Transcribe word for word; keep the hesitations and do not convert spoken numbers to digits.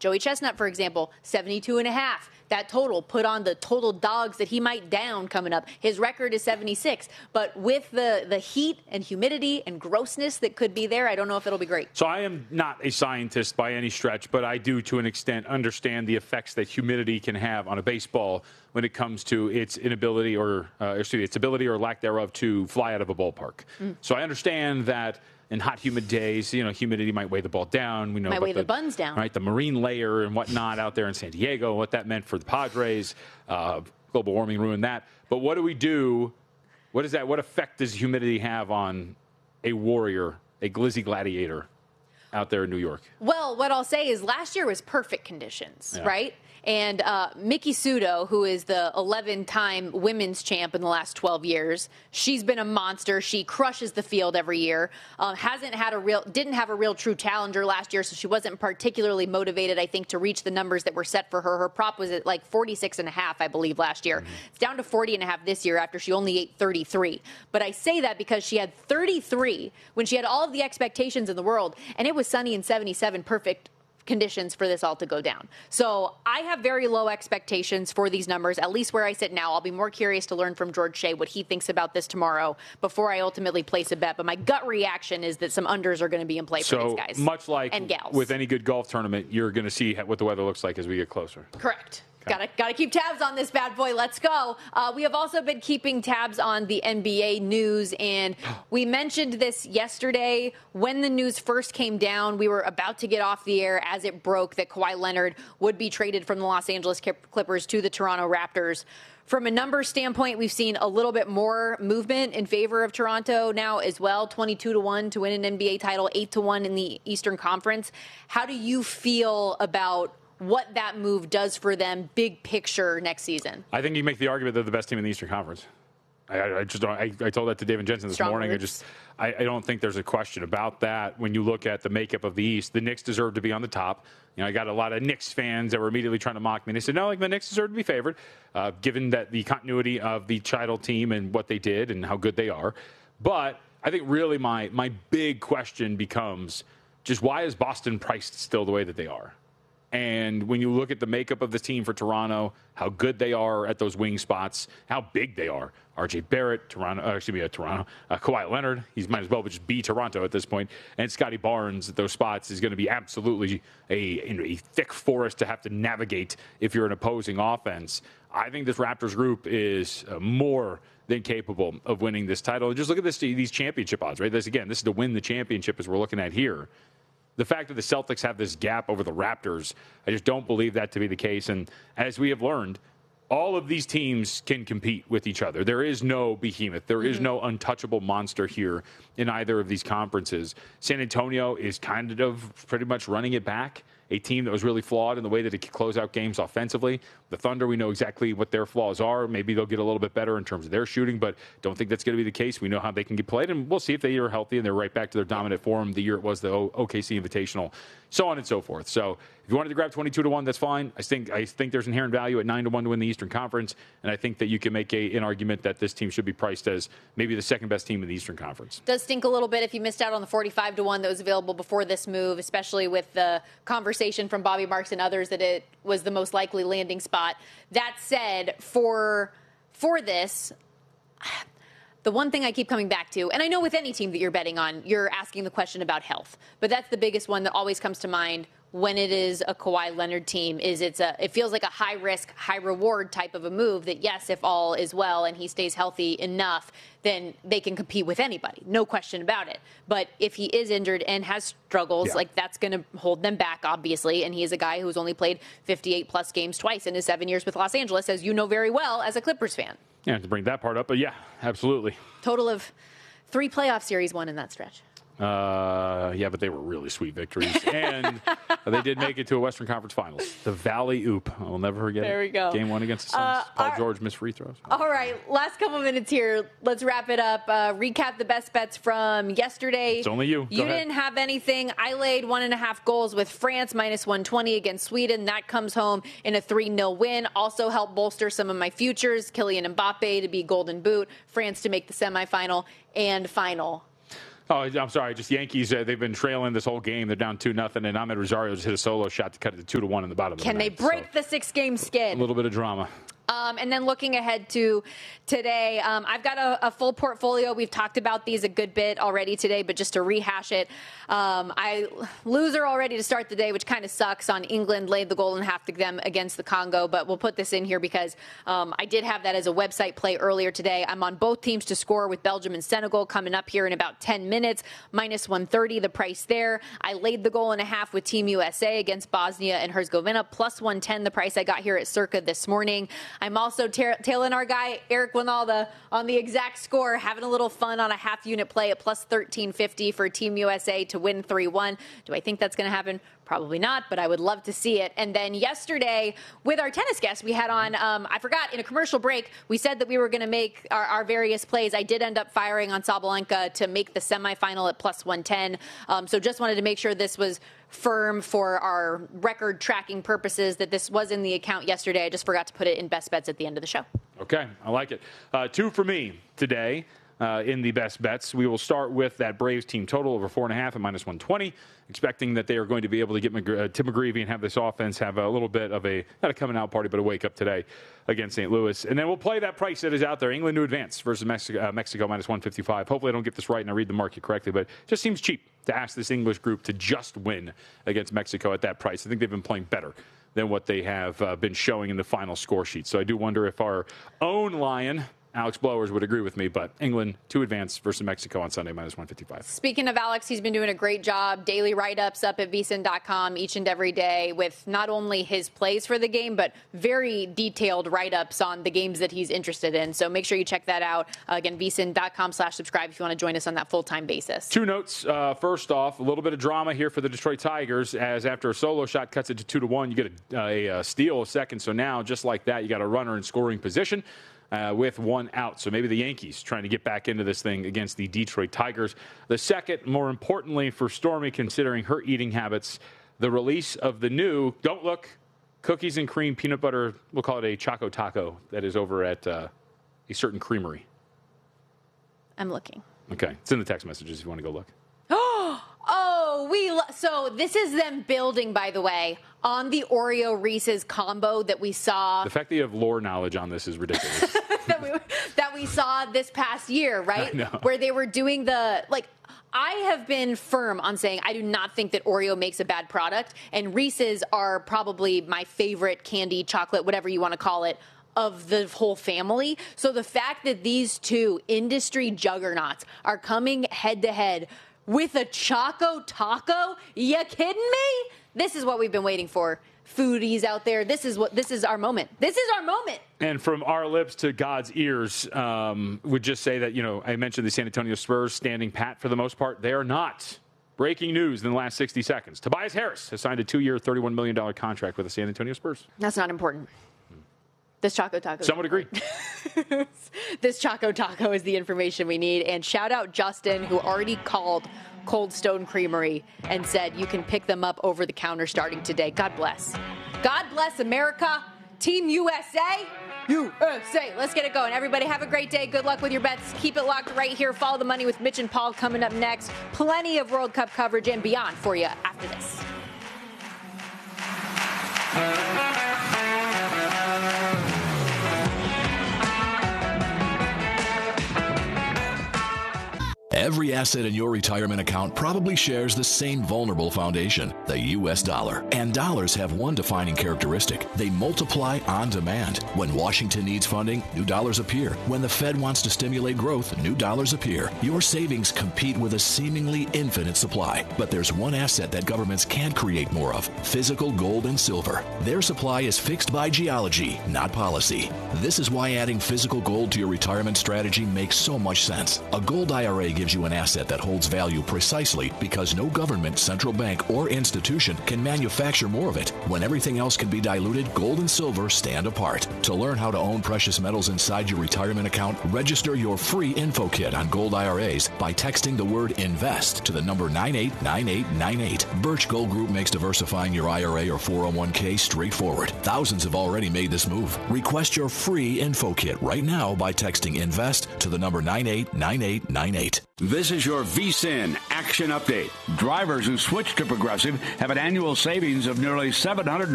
Joey Chestnut, for example, seventy-two and a half. That total put on the total dogs that he might down coming up. His record is seventy-six. But with the, the heat and humidity and grossness that could be there, I don't know if it'll be great. So I am not a scientist by any stretch, but I do, to an extent, understand the effects that humidity can have on a baseball when it comes to its inability or, uh, excuse me, its ability or lack thereof to fly out of a ballpark. Mm. So I understand that in hot, humid days, you know, humidity might weigh the ball down. We know might about weigh the, the buns down. Right, the marine layer and whatnot out there in San Diego, what that meant for the Padres. Uh, global warming ruined that. But what do we do? What is that? What effect does humidity have on a warrior, a glizzy gladiator out there in New York? Well, what I'll say is last year was perfect conditions, yeah. right? And uh, Miki Sudo, who is the eleven-time women's champ in the last twelve years, she's been a monster. She crushes the field every year. Um, hasn't had a real, didn't have a real true challenger last year, so she wasn't particularly motivated, I think, to reach the numbers that were set for her. Her prop was at like forty-six and a half, I believe, last year. Mm-hmm. It's down to forty and a half this year after she only ate thirty-three. But I say that because she had thirty-three when she had all of the expectations in the world, and it was sunny and seventy-seven, perfect conditions for this all to go down. So I have very low expectations for these numbers, at least where I sit now. I'll be more curious to learn from George Shea what he thinks about this tomorrow before I ultimately place a bet. But my gut reaction is that some unders are going to be in play so for these guys. So much like and gals. With any good golf tournament, you're going to see what the weather looks like as we get closer. Correct. Got to got to keep tabs on this bad boy. Let's go. Uh, we have also been keeping tabs on the N B A news, and we mentioned this yesterday when the news first came down. We were about to get off the air as it broke that Kawhi Leonard would be traded from the Los Angeles Clippers to the Toronto Raptors. From a numbers standpoint, we've seen a little bit more movement in favor of Toronto now as well. twenty-two to one to win an N B A title, eight to one in the Eastern Conference. How do you feel about what that move does for them, big picture, next season? I think you make the argument they're the best team in the Eastern Conference. I, I just don't, I, I told that to David Jensen this Strong morning. words. I just I, I don't think there's a question about that. When you look at the makeup of the East, the Knicks deserve to be on the top. You know, I got a lot of Knicks fans that were immediately trying to mock me. And they said, no, like the Knicks deserve to be favored, uh, given that the continuity of the Child team and what they did and how good they are. But I think really my my big question becomes just why is Boston priced still the way that they are? And when you look at the makeup of the team for Toronto, how good they are at those wing spots, how big they are. R J Barrett, Toronto, uh, excuse me, uh, Toronto, uh, Kawhi Leonard, he might as well just be Toronto at this point. And Scotty Barnes at those spots is going to be absolutely a, you know, a thick forest to have to navigate if you're an opposing offense. I think this Raptors group is uh, more than capable of winning this title. Just look at this, these championship odds, right? This again, this is to win the championship as we're looking at here. The fact that the Celtics have this gap over the Raptors, I just don't believe that to be the case. And as we have learned, all of these teams can compete with each other. There is no behemoth. There mm-hmm. is no untouchable monster here in either of these conferences. San Antonio is kind of pretty much running it back. A team that was really flawed in the way that it could close out games offensively. The Thunder, we know exactly what their flaws are. Maybe they'll get a little bit better in terms of their shooting, but don't think that's going to be the case. We know how they can get played, and we'll see if they are healthy and they're right back to their dominant form the year it was the O K C Invitational, so on and so forth. So if you wanted to grab twenty-two to one, that's fine. I think I think there's inherent value at nine to one to win the Eastern Conference, and I think that you can make a, an argument that this team should be priced as maybe the second best team in the Eastern Conference. Does stink a little bit if you missed out on the forty-five to one that was available before this move, especially with the conversation from Bobby Marks and others that it was the most likely landing spot. That said, for for this, the one thing I keep coming back to, and I know with any team that you're betting on, you're asking the question about health, but that's the biggest one that always comes to mind when it is a Kawhi Leonard team, is it's a, it feels like a high risk, high reward type of a move that, yes, if all is well and he stays healthy enough, then they can compete with anybody. No question about it. But if he is injured and has struggles, yeah. like that's going to hold them back, obviously. And he is a guy who's only played fifty-eight plus games twice in his seven years with Los Angeles, as you know very well as a Clippers fan. Yeah, to bring that part up, but yeah, absolutely. Total of three playoff series won in that stretch. Uh, yeah, but they were really sweet victories. And they did make it to a Western Conference Finals. The Valley Oop. I will never forget there it. we go. Game one against the Suns. Uh, Paul our, George missed free throws. All right, last couple minutes here. Let's wrap it up. Uh, recap the best bets from yesterday. It's only you. Go You ahead. didn't have anything. I laid one and a half goals with France, minus one twenty against Sweden. That comes home in a three nil win. Also helped bolster some of my futures. Kylian Mbappe to be Golden Boot. France to make the semifinal and final. Oh, I'm sorry. Just Yankees. Uh, they've been trailing this whole game. They're down two nothing, and Ahmed Rosario just hit a solo shot to cut it to two to one in the bottom. Can of the they ninth, break so the six-game skid? A little bit of drama. Um, and then looking ahead to today, um, I've got a, a full portfolio. We've talked about these a good bit already today, but just to rehash it, um, I loser already to start the day, which kind of sucks. On England laid the golden half to them against the Congo, but we'll put this in here because um, I did have that as a website play earlier today. I'm on both teams to score with Belgium and Senegal coming up here in about ten minutes, minus one thirty the price there. I laid the goal and a half with Team U S A against Bosnia and Herzegovina, plus one ten the price I got here at Circa this morning. I'm also ta- tailing our guy, Eric Winalda, on the exact score, having a little fun on a half-unit play at plus thirteen fifty for Team U S A to win three one. Do I think that's going to happen? Probably not, but I would love to see it. And then yesterday, with our tennis guest, we had on, um, I forgot, in a commercial break, we said that we were going to make our, our various plays. I did end up firing on Sabalenka to make the semifinal at plus one ten. Um, so just wanted to make sure this was firm for our record tracking purposes, that this was in the account yesterday. I just forgot to put it in best bets at the end of the show. Okay, I like it. Uh, two for me today. Uh, in the best bets, we will start with that Braves team total over four and a half at minus one twenty, expecting that they are going to be able to get McG- uh, Tim McGreevy and have this offense have a little bit of a, not a coming out party, but a wake up today against Saint Louis. And then we'll play that price that is out there, England to advance versus Mexico, uh, Mexico minus one fifty-five. Hopefully I don't get this right and I read the market correctly, but it just seems cheap to ask this English group to just win against Mexico at that price. I think they've been playing better than what they have uh, been showing in the final score sheet. So I do wonder if our own Lion, Alex Blowers, would agree with me, but England to advance versus Mexico on Sunday, minus one fifty-five. Speaking of Alex, he's been doing a great job. Daily write-ups up at V S I N dot com each and every day with not only his plays for the game, but very detailed write-ups on the games that he's interested in. So make sure you check that out. Uh, again, V S I N dot com slash subscribe if you want to join us on that full-time basis. Two notes. Uh, first off, a little bit of drama here for the Detroit Tigers, as after a solo shot cuts it to two to one, you get a, a, a steal a second. So now, just like that, you got a runner in scoring position. Uh, with one out. So maybe the Yankees trying to get back into this thing against the Detroit Tigers. The second, more importantly for Stormy, considering her eating habits, the release of the new, don't look, cookies and cream peanut butter, we'll call it a Choco Taco, that is over at uh, a certain creamery. I'm looking. Okay. It's in the text messages if you want to go look. Oh, we lo- so this is them building, by the way, on the Oreo Reese's combo that we saw. The fact that you have lore knowledge on this is ridiculous. that, we, that we saw this past year, right? I know. Where they were doing the, like, I have been firm on saying I do not think that Oreo makes a bad product, and Reese's are probably my favorite candy, chocolate, whatever you want to call it, of the whole family. So the fact that these two industry juggernauts are coming head to head with a Choco Taco? You kidding me? This is what we've been waiting for. Foodies out there, this is what this is our moment. This is our moment. And from our lips to God's ears, um, would just say that, you know, I mentioned the San Antonio Spurs standing pat for the most part. They are not. Breaking news in the last sixty seconds. Tobias Harris has signed a two-year, thirty-one million dollars contract with the San Antonio Spurs. That's not important. This Choco Taco. Some would agree. This Choco Taco is the information we need. And shout out Justin, who already called Cold Stone Creamery and said you can pick them up over the counter starting today. God bless. God bless America. Team U S A. U S A. Let's get it going. Everybody have a great day. Good luck with your bets. Keep it locked right here. Follow the money with Mitch and Paul coming up next. Plenty of World Cup coverage and beyond for you after this. Every asset in your retirement account probably shares the same vulnerable foundation, the U S dollar. And dollars have one defining characteristic. They multiply on demand. When Washington needs funding, new dollars appear. When the Fed wants to stimulate growth, new dollars appear. Your savings compete with a seemingly infinite supply. But there's one asset that governments can't create more of: physical gold and silver. Their supply is fixed by geology, not policy. This is why adding physical gold to your retirement strategy makes so much sense. A gold I R A gives you an asset that holds value precisely because no government, central bank, or institution can manufacture more of it. When everything else can be diluted, gold and silver stand apart. To learn how to own precious metals inside your retirement account, register your free info kit on gold I R As by texting the word INVEST to the number nine eight nine eight nine eight. Birch Gold Group makes diversifying your I R A or four oh one k straightforward. Thousands have already made this move. Request your free info kit right now by texting INVEST to the number nine eight nine eight nine eight. This is your V S I N Action Update. Drivers who switch to Progressive have an annual savings of nearly seven hundred